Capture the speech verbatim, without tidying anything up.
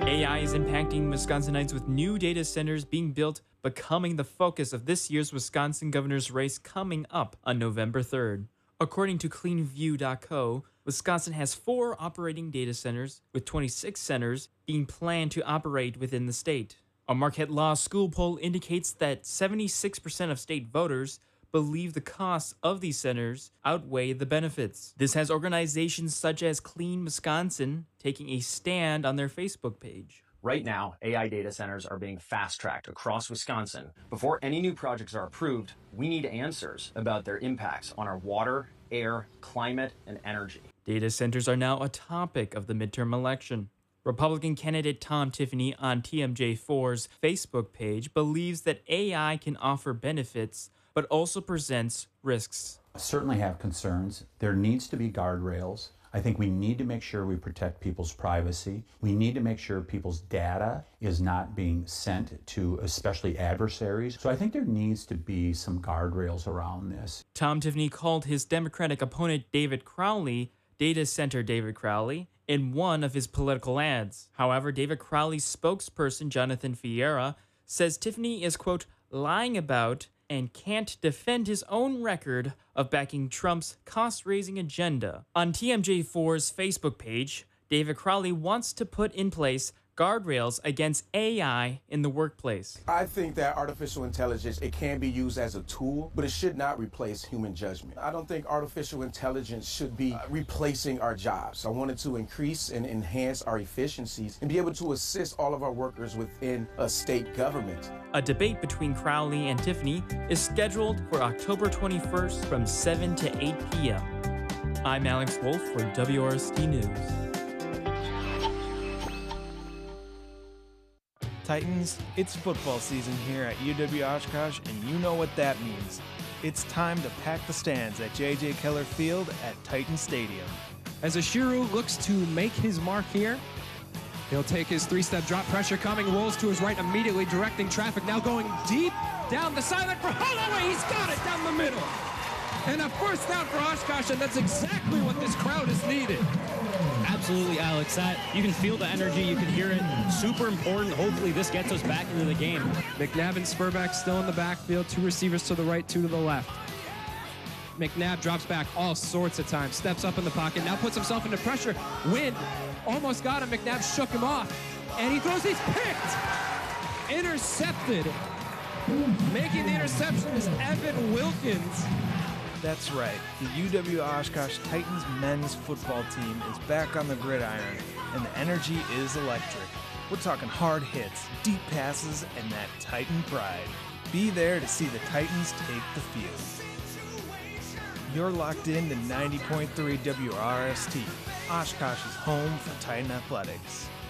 A I is impacting Wisconsinites with new data centers being built, becoming the focus of this year's Wisconsin governor's race coming up on November third. According to clean view dot co, Wisconsin has four operating data centers, with twenty-six centers being planned to operate within the state. A Marquette Law School poll indicates that seventy-six percent of state voters believe the costs of these centers outweigh the benefits. This has organizations such as Clean Wisconsin taking a stand on their Facebook page. Right now, A I data centers are being fast-tracked across Wisconsin. Before any new projects are approved, we need answers about their impacts on our water, air, climate, and energy. Data centers are now a topic of the midterm election. Republican candidate Tom Tiffany on T M J four's Facebook page believes that A I can offer benefits, but also presents risks. I certainly have concerns. There needs to be guardrails. I think we need to make sure we protect people's privacy. We need to make sure people's data is not being sent to especially adversaries. So I think there needs to be some guardrails around this. Tom Tiffany called his Democratic opponent David Crowley Data Center David Crowley in one of his political ads. However, David Crowley's spokesperson Jonathan Fiera says Tiffany is, quote, lying about and can't defend his own record of backing Trump's cost-raising agenda. On T M J four's Facebook page, David Crowley wants to put in place guardrails against A I in the workplace. I think that artificial intelligence, it can be used as a tool, but it should not replace human judgment. I don't think artificial intelligence should be uh, replacing our jobs. I wanted to increase and enhance our efficiencies and be able to assist all of our workers within a state government. A debate between Crowley and Tiffany is scheduled for October twenty-first from seven to eight p m I'm Alex Wolf for W R S T News. Titans, it's football season here at U W Oshkosh, and you know what that means. It's time to pack the stands at J J. Keller Field at Titan Stadium. As Ashiru looks to make his mark here, he'll take his three-step drop, pressure coming, rolls to his right, immediately directing traffic, now going deep down the sideline for Holloway. He's got it down the middle. And a first down for Oshkosh, and that's exactly what this crowd has needed. Absolutely, Alex. That, you can feel the energy, you can hear it. Super important. Hopefully this gets us back into the game. McNabb and Spurback still in the backfield. Two receivers to the right, two to the left. McNabb drops back all sorts of times. Steps up in the pocket. Now puts himself into pressure. Wind almost got him. McNabb shook him off. And he throws. He's picked. Intercepted. Making the interception is Evan Wilkins. That's right, the U W Oshkosh Titans men's football team is back on the gridiron, and the energy is electric. We're talking hard hits, deep passes, and that Titan pride. Be there to see the Titans take the field. You're locked in to ninety point three W R S T, Oshkosh's home for Titan athletics.